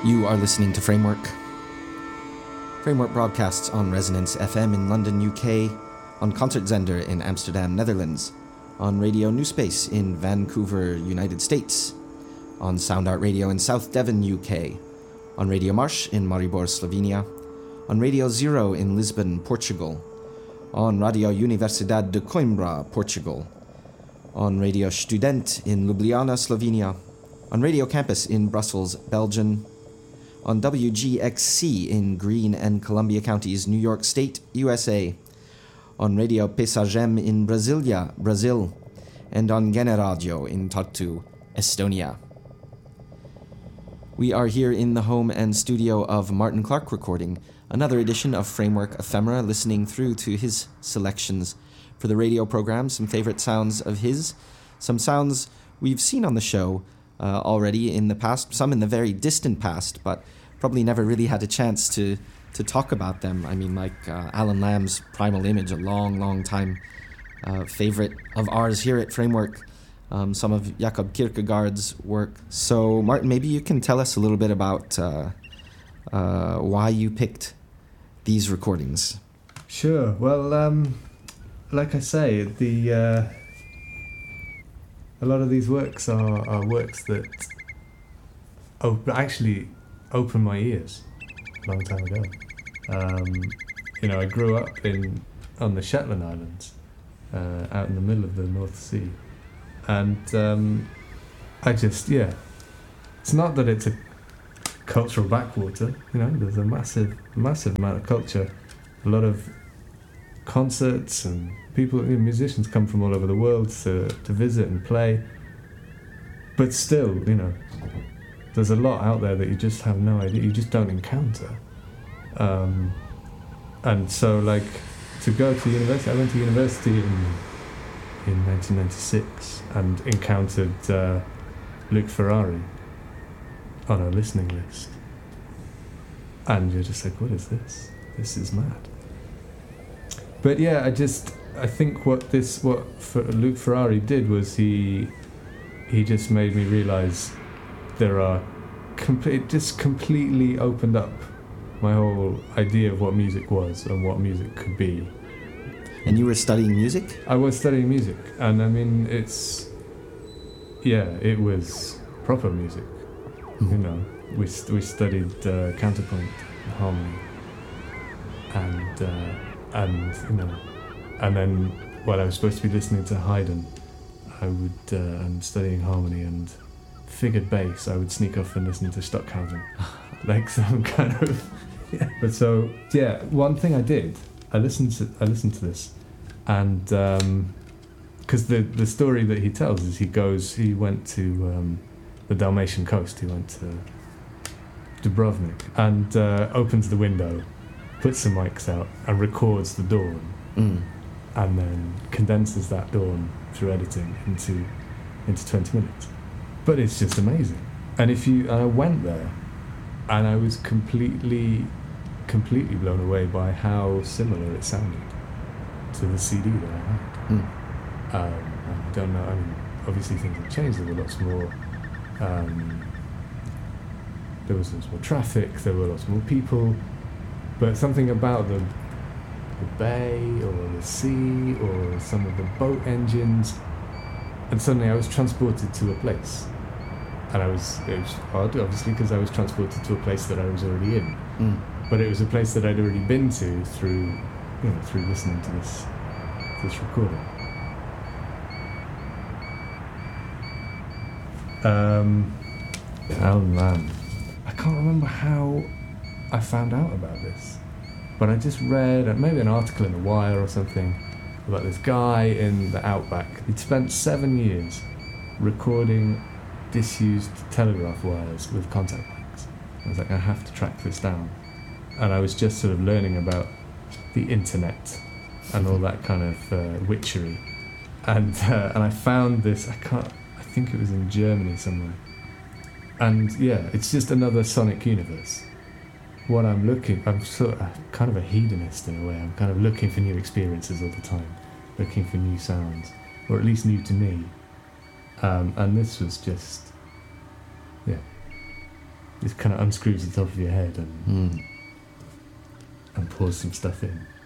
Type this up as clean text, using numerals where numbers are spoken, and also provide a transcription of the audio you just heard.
You are listening to Framework. Framework broadcasts on Resonance FM in London, UK, on Concertzender in Amsterdam, Netherlands, on Radio New Space in Vancouver, United States, on Sound Art Radio in South Devon, UK, on Radio Marsh in Maribor, Slovenia, on Radio Zero in Lisbon, Portugal, on Radio Universidad de Coimbra, Portugal, on Radio Student in Ljubljana, Slovenia, on Radio Campus in Brussels, Belgium, on WGXC in Greene and Columbia Counties, New York State, USA, on Radio Pesagem in Brasilia, Brazil, and on Generadio in Tartu, Estonia. We are here in the home and studio of Martin Clark Recording, another edition of Framework Ephemera, listening through to his selections for the radio program, some favorite sounds of his, some sounds we've seen on the show already in the past, some in the very distant past, but probably never really had a chance to talk about them. I mean, like Alan Lamb's Primal Image, a long time favorite of ours here at Framework, some of Jakob Kierkegaard's work. So, Martin, maybe you can tell us a little bit about why you picked these recordings. Sure. Well, like I say, a lot of these works are works that actually opened my ears a long time ago. I grew up on the Shetland Islands, out in the middle of the North Sea, and I just, it's not that it's a cultural backwater, there's a massive amount of culture, a lot of concerts, and people, musicians come from all over the world to visit and play, but still, there's a lot out there that you just have no idea, you just don't encounter. And so, like, to go to university, I went to university in 1996 and encountered Luc Ferrari on a listening list, and you're just like, what is this? This is mad. But yeah, I think what Luc Ferrari did was he just made me realise it just completely opened up my whole idea of what music was and what music could be. And you were studying music? I was studying music, and I mean, it was proper music. Mm-hmm. We studied counterpoint, harmony, and then while I was supposed to be listening to Haydn, I would and studying harmony and figured bass, I would sneak off and listen to Stockhausen, like some kind of But so one thing I did, I listened to this, and because the story that he tells is he went to the Dalmatian coast, he went to Dubrovnik, and opens the window, puts some mics out, and records the dawn, and then condenses that dawn through editing into 20 minutes. But it's just amazing. And I went there, and I was completely blown away by how similar it sounded to the CD that I had. I don't know, I mean, obviously things have changed, there were lots more, there was lots more traffic, there were lots more people, but something about the bay or the sea or some of the boat engines, and suddenly I was transported to a place, and it was odd, obviously, because I was transported to a place that I was already in, but it was a place that I'd already been to through listening to this recording. Alan Lamb. I can't remember how I found out about this, but I just read maybe an article in The Wire or something about this guy in the outback. He'd spent 7 years recording disused telegraph wires with contact mics. I was like, I have to track this down. And I was just sort of learning about the internet and all that kind of witchery. And I found this, I think it was in Germany somewhere. And it's just another sonic universe. I'm sort of kind of a hedonist in a way. I'm kind of looking for new experiences all the time, looking for new sounds, or at least new to me. And this was just, Just kind of unscrews the top of your head Mm. and pours some stuff in.